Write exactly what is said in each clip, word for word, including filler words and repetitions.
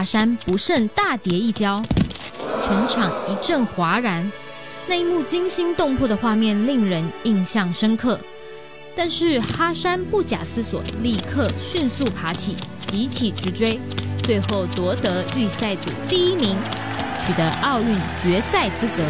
哈山不慎大跌一跤，全场一阵哗然。那一幕惊心动魄的画面令人印象深刻。但是哈山不假思索，立刻迅速爬起，急起直追，最后夺得预赛组第一名，取得奥运决赛资格。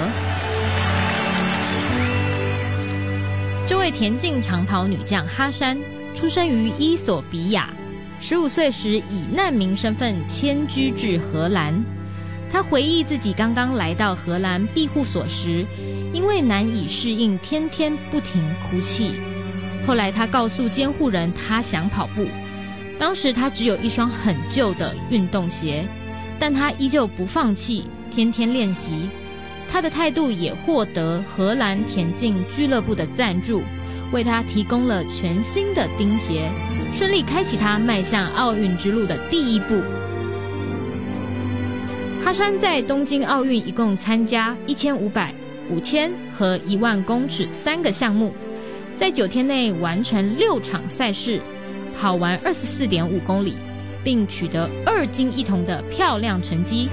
这位田径长跑女将哈山，出生于伊索比亚，十五岁时以难民身份迁居至荷兰。她回忆自己刚刚来到荷兰庇护所时，因为难以适应，天天不停哭泣。后来她告诉监护人，她想跑步。当时她只有一双很旧的运动鞋，但她依旧不放弃，天天练习。她的态度也获得荷兰田径俱乐部的赞助，为她提供了全新的钉鞋，顺利开启她迈向奥运之路的第一步。哈山在东京奥运一共参加一千五百、五千和一万公尺三个项目，在九天内完成六场赛事，跑完二十四点五公里，并取得二金一铜的漂亮成绩。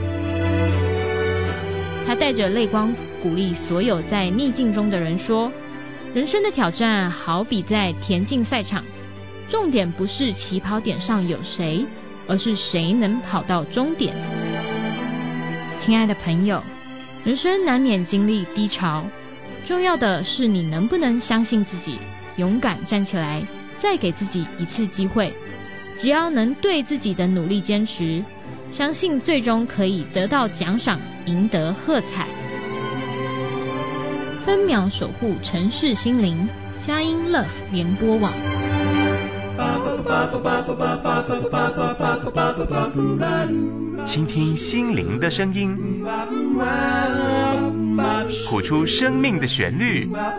他带着泪光鼓励所有在逆境中的人说，人生的挑战好比在田径赛场，重点不是起跑点上有谁，而是谁能跑到终点。亲爱的朋友，人生难免经历低潮，重要的是你能不能相信自己，勇敢站起来，再给自己一次机会。只要能对自己的努力坚持，相信最终可以得到奖赏，赢得喝彩。分秒守护城市心灵，佳音 Love 联播网。 倾听心灵的声音，谱出生命的旋律，